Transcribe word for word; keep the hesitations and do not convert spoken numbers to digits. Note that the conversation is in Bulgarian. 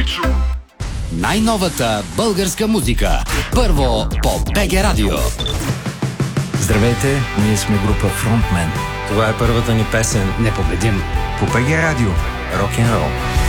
Най-новата българска музика. Първо по БГ Радио. Здравейте, ние сме група Frontman. Това е първата ни песен. Непобедим. По БГ Радио. Рок-н-рол.